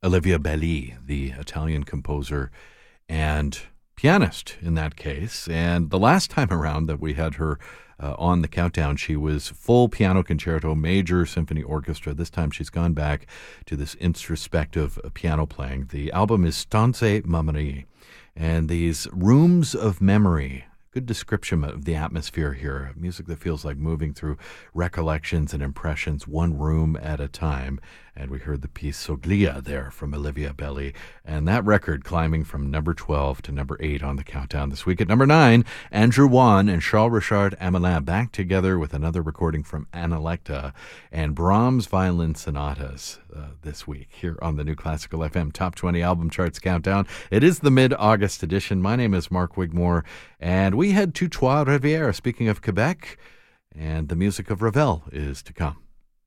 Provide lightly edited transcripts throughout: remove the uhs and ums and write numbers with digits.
Olivia Belli, the Italian composer and pianist in that case. And the last time around that we had her on the countdown, she was full piano concerto, major symphony orchestra. This time she's gone back to this introspective piano playing. The album is Stanze Memorie, and these rooms of memory. Good description of the atmosphere here. Music that feels like moving through recollections and impressions, one room at a time. And we heard the piece Soglia there from Olivia Belli. And that record climbing from number 12 to number 8 on the countdown this week. At number 9, Andrew Wan and Charles-Richard Amelin back together with another recording from Analecta and Brahms Violin Sonatas this week here on the New Classical FM Top 20 Album Charts Countdown. It is the mid-August edition. My name is Mark Wigmore, and we head to Trois-Rivières, speaking of Quebec, and the music of Ravel is to come.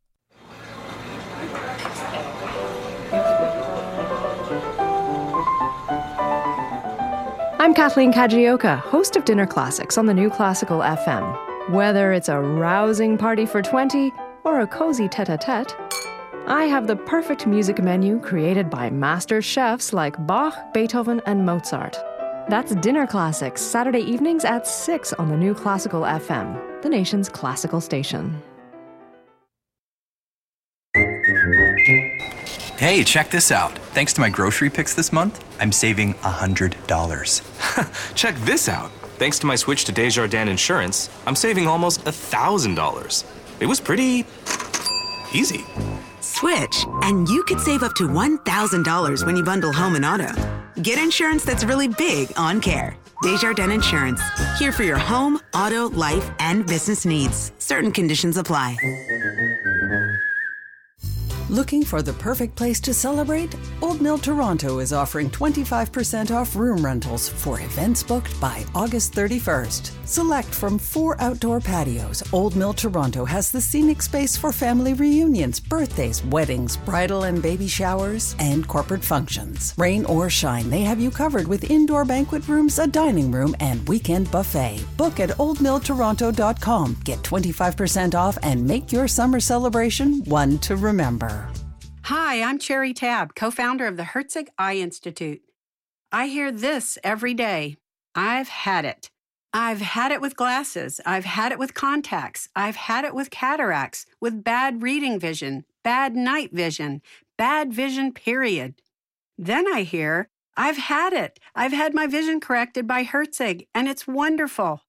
I'm Kathleen Kajioka, host of Dinner Classics on the New Classical FM. Whether it's a rousing party for 20 or a cozy tete-a-tete, I have the perfect music menu created by master chefs like Bach, Beethoven, and Mozart. That's Dinner Classics, Saturday evenings at 6 on the New Classical FM, the nation's classical station. Hey, check this out. Thanks to my grocery picks this month, I'm saving $100. Check this out. Thanks to my switch to Desjardins Insurance, I'm saving almost $1,000. It was pretty easy. Switch, and you could save up to $1,000 when you bundle home and auto. Get insurance that's really big on care. Desjardins Insurance. Here for your home, auto, life, and business needs. Certain conditions apply. Looking for the perfect place to celebrate? Old Mill Toronto is offering 25% off room rentals for events booked by August 31st. Select from 4 outdoor patios. Old Mill Toronto has the scenic space for family reunions, birthdays, weddings, bridal and baby showers, and corporate functions. Rain or shine, they have you covered with indoor banquet rooms, a dining room, and weekend buffet. Book at oldmilltoronto.com. Get 25% off and make your summer celebration one to remember. Hi, I'm Cherry Tabb, co-founder of the Herzig Eye Institute. I hear this every day. I've had it. I've had it with glasses. I've had it with contacts. I've had it with cataracts, with bad reading vision, bad night vision, bad vision, period. Then I hear, I've had it. I've had my vision corrected by Herzig, and it's wonderful.